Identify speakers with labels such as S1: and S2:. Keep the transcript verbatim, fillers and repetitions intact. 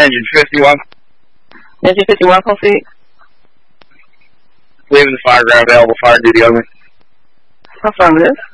S1: Engine fifty-one.
S2: Engine fifty-one, proceed.
S1: Leaving the fire ground available, fire duty over.
S2: Affirmative.